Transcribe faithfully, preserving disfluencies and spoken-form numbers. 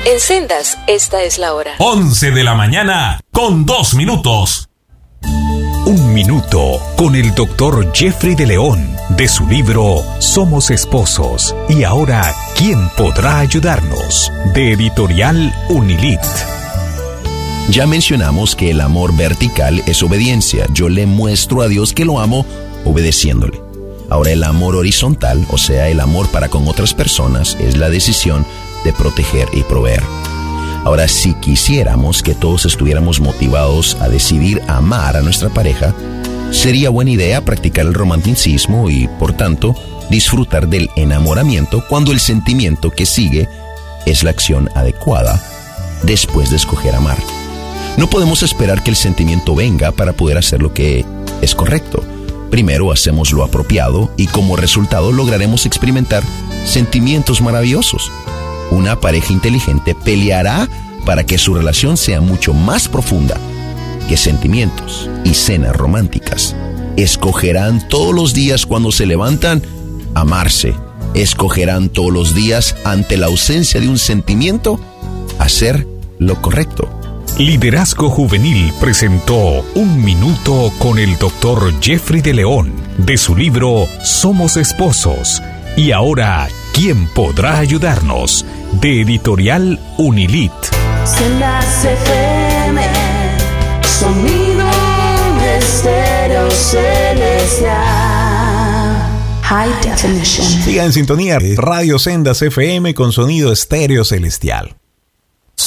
En Sendas, esta es la hora. once de la mañana, con dos minutos. Un minuto con el doctor Jeffrey de León, de su libro Somos Esposos. Y ahora, ¿quién podrá ayudarnos? De Editorial Unilit. Ya mencionamos que el amor vertical es obediencia. Yo le muestro a Dios que lo amo obedeciéndole. Ahora, el amor horizontal, o sea, el amor para con otras personas, es la decisión de proteger y proveer. Ahora, si quisiéramos que todos estuviéramos motivados a decidir amar a nuestra pareja, sería buena idea practicar el romanticismo y, por tanto, disfrutar del enamoramiento cuando el sentimiento que sigue es la acción adecuada después de escoger amar. No podemos esperar que el sentimiento venga para poder hacer lo que es correcto. Primero hacemos lo apropiado y como resultado lograremos experimentar sentimientos maravillosos. Una pareja inteligente peleará para que su relación sea mucho más profunda que sentimientos y cenas románticas. Escogerán todos los días cuando se levantan amarse. Escogerán todos los días ante la ausencia de un sentimiento hacer lo correcto. Liderazgo Juvenil presentó Un Minuto con el doctor Jeffrey de León, de su libro Somos Esposos. Y ahora, ¿quién podrá ayudarnos? De Editorial Unilit. Sendas F M, sonido de estéreo celestial. High definition. Siga en sintonía. Radio Sendas F M con sonido estéreo celestial.